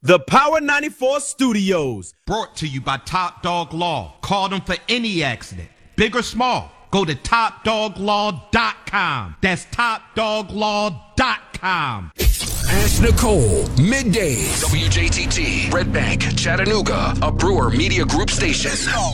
The Power 94 Studios. Brought to you by Top Dog Law. Call them for any accident, big or small. Go to TopDogLaw.com. That's TopDogLaw.com. Ask Nicole, middays. WJTT, Red Bank, Chattanooga, a Brewer Media Group station.